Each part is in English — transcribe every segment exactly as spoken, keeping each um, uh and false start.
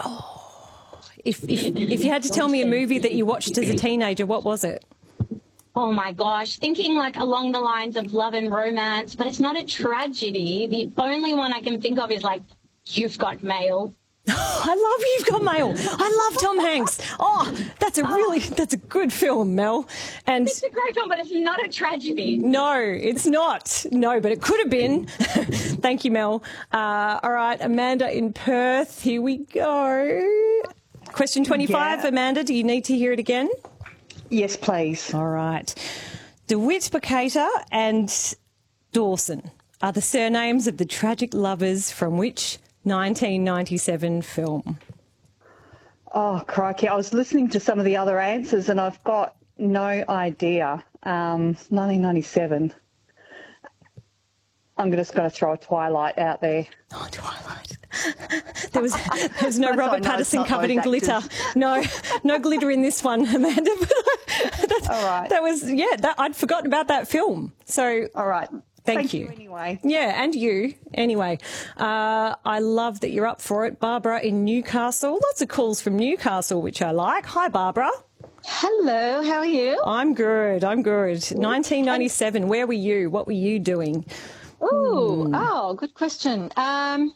If, if if you had to tell me a movie that you watched as a teenager, what was it? Oh, my gosh. Thinking like along the lines of love and romance, but it's not a tragedy. The only one I can think of is like You've Got Mail. I love You've Got Mail. I love Tom Hanks. Oh, that's a really, that's a good film, Mel. And It's a great film, but it's not a tragedy. no, it's not. No, but it could have been. Thank you, Mel. Uh, all right, Amanda in Perth. Here we go. Question twenty-five, Yeah. Amanda. Do you need to hear it again? Yes, please. All right. DeWitt Bukater and Dawson are the surnames of the tragic lovers from which nineteen ninety-seven film? Oh, crikey. I was listening to some of the other answers and I've got no idea. Um, nineteen ninety-seven. I'm just going to throw a Twilight out there. Oh, Twilight. There was there was no I Robert know, it's Pattinson not covered those in glitter. actors. No, no glitter in this one, Amanda. That's, All right. That was, yeah, that, I'd forgotten about that film. So All right. Thank you. anyway. Yeah, and you. Anyway, uh, I love that you're up for it. Barbara in Newcastle. Lots of calls from Newcastle, which I like. Hi, Barbara. Hello, how are you? I'm good. I'm good. nineteen ninety-seven. Where were you? What were you doing? Ooh, oh, good question. Um,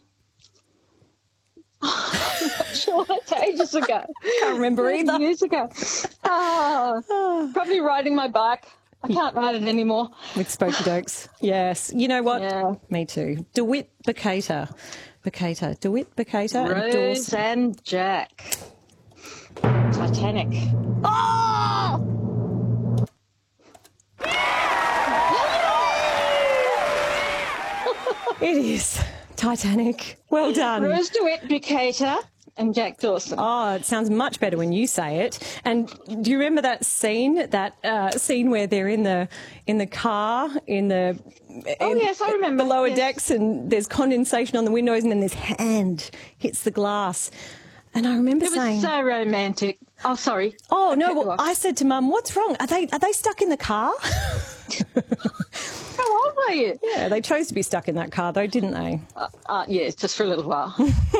I'm not sure. It's ages ago. Can't remember either. Years ago. Oh, probably riding my bike. I can't ride it anymore. With Spokey Dokes. Yes. You know what? Yeah. Me too. DeWitt Bukater. Bukater. DeWitt Bukater and Rose Dawson. and Jack. Titanic. Oh! It is Titanic. Well done. Rose DeWitt Bukater and Jack Dawson. Oh, it sounds much better when you say it. And do you remember that scene? That uh, scene where they're in the in the car in the Oh, in, yes, I remember. the lower Yes. decks, and there's condensation on the windows, and then this hand hits the glass. And I remember It was saying, so romantic. Oh, sorry. "Oh no!" cut you Well, off. I said to Mum, "What's wrong? Are they are they stuck in the car?" How old were you? Yeah, they chose to be stuck in that car, though, didn't they? Uh, uh, yes, just for a little while.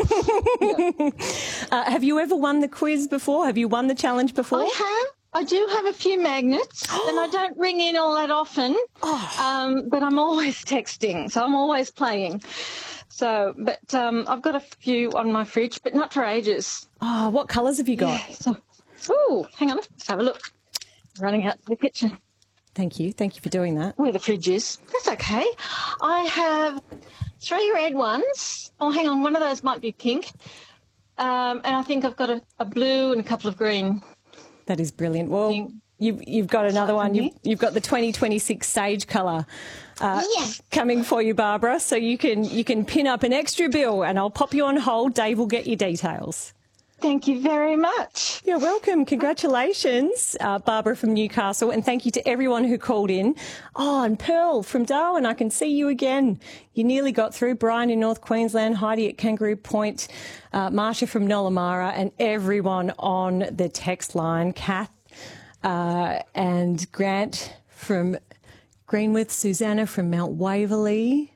Uh, have you ever won the quiz before? Have you won the challenge before? I have. I do have a few magnets, and I don't ring in all that often. Oh. Um, but I'm always texting, so I'm always playing. So, but um, I've got a few on my fridge, but not for ages. Oh, what colours have you got? So, ooh, hang on, let's have a look. Running out to the kitchen Thank you. Thank you for doing that. where the fridge is. That's okay. I have three red ones. Oh, hang on, one of those might be pink. Um, and I think I've got a, a blue and a couple of green. That is brilliant. Well, Thank- you've, you've got another one. from You've, you've got the twenty twenty-six sage colour uh, Yes. coming for you, Barbara. So you can you can pin up an extra bill, and I'll pop you on hold. Dave will get your details. Thank you very much. You're welcome. Congratulations, uh, Barbara from Newcastle, and thank you to everyone who called in. Oh, and Pearl from Darwin, I can see you again. You nearly got through. Brian in North Queensland, Heidi at Kangaroo Point, uh, Marsha from Nollamara, and everyone on the text line. Kath uh, and Grant from Greenwith, Susanna from Mount Waverley.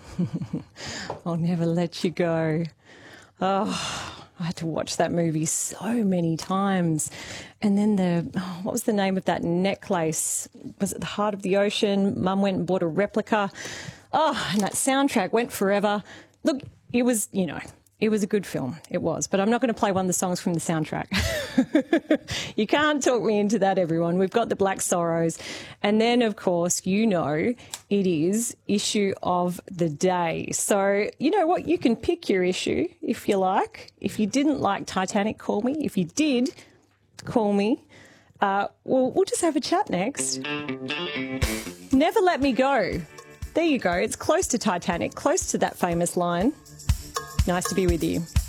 I'll never let you go. Oh, I had to watch that movie so many times. And then the, oh, what was the name of that necklace? Was it The Heart of the Ocean? Mum went and bought a replica. Oh, and that soundtrack went forever. Look, it was, you know, it was a good film. It was. But I'm not going to play one of the songs from the soundtrack. You can't talk me into that, everyone. We've got the Black Sorrows. And then, of course, you know, it is issue of the day. So, you know what? You can pick your issue if you like. If you didn't like Titanic, call me. If you did, call me. Uh, we'll, we'll just have a chat next. Never Let Me Go. There you go. It's close to Titanic, close to that famous line. Nice to be with you.